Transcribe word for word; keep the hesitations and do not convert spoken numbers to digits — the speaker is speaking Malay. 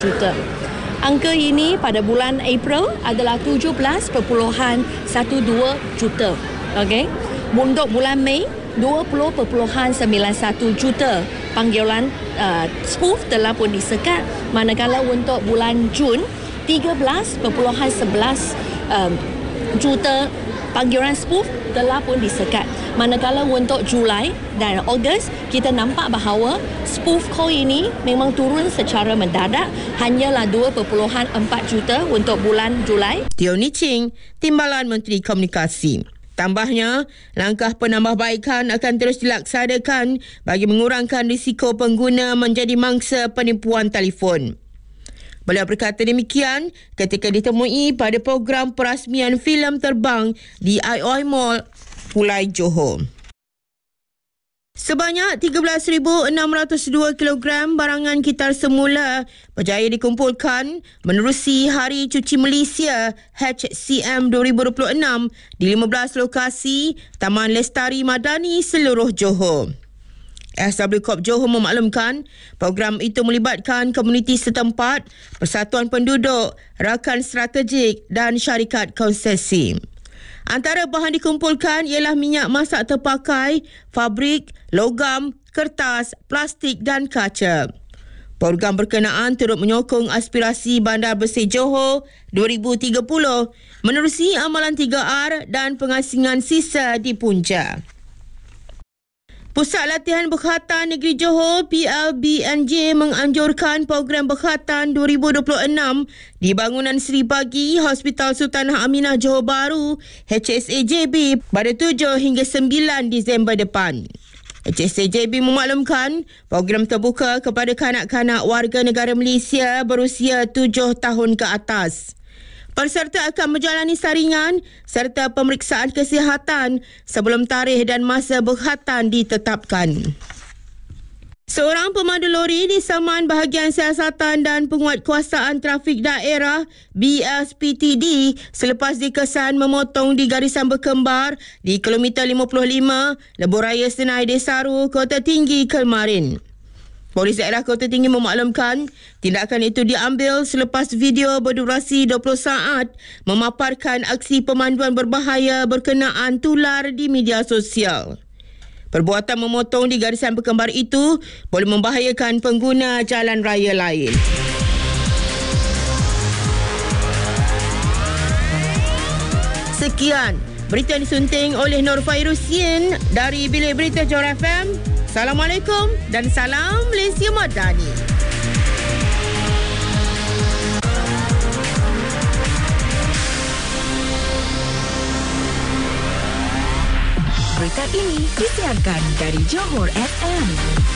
juta. Angka ini pada bulan April adalah tujuh belas perpuluhan dua belas juta. Okey. Untuk bulan Mei, dua puluh perpuluhan sembilan satu juta panggilan uh, spoof telah pun disekat. Manakala untuk bulan Jun, tiga belas perpuluhan sebelas um, juta panggilan spoof telah pun disekat. Manakala untuk Julai dan Ogos, kita nampak bahawa spoof call ini memang turun secara mendadak, hanyalah dua perpuluhan empat juta untuk bulan Julai. Teo Ni Ching, Timbalan Menteri Komunikasi. Tambahnya, langkah penambahbaikan akan terus dilaksanakan bagi mengurangkan risiko pengguna menjadi mangsa penipuan telefon. Beliau berkata demikian ketika ditemui pada program perasmian filem terbang di I O I Mall, Pulai Johor. Sebanyak tiga belas ribu enam ratus dua kilogram barangan kitar semula berjaya dikumpulkan menerusi Hari Cuci Malaysia H C M dua ribu dua puluh enam di lima belas lokasi Taman Lestari Madani seluruh Johor. S W Corp Johor memaklumkan program itu melibatkan komuniti setempat, persatuan penduduk, rakan strategik dan syarikat konsesi. Antara bahan dikumpulkan ialah minyak masak terpakai, fabrik, logam, kertas, plastik dan kaca. Program berkenaan turut menyokong aspirasi Bandar Bersih Johor dua ribu tiga puluh menerusi amalan tiga R dan pengasingan sisa di punca. Pusat Latihan Berkhatan Negeri Johor P L B N J menganjurkan program berkhatan dua ribu dua puluh enam di bangunan Seri Bagi Hospital Sultanah Aminah Johor Bahru H S A J B pada tujuh hingga sembilan Disember depan. H S A J B memaklumkan program terbuka kepada kanak-kanak warga negara Malaysia berusia tujuh tahun ke atas. Peserta akan menjalani saringan serta pemeriksaan kesihatan sebelum tarikh dan masa berkhatan ditetapkan. Seorang pemandu lori di Saman Bahagian Siasatan dan Penguatkuasaan Trafik Daerah B S P T D selepas dikesan memotong di garisan berkembar di kilometer lima puluh lima Lebuh Raya Senai Desaru, Kota Tinggi, Kelmarin. Polis daerah Kota Tinggi memaklumkan tindakan itu diambil selepas video berdurasi dua puluh saat memaparkan aksi pemanduan berbahaya berkenaan tular di media sosial. Perbuatan memotong di garisan berkembar itu boleh membahayakan pengguna jalan raya lain. Sekian berita yang disunting oleh Nur Fairusin dari Bilik Berita Johor F M. Assalamualaikum dan salam Malaysia Madani. Berita ini disiarkan dari Johor F M.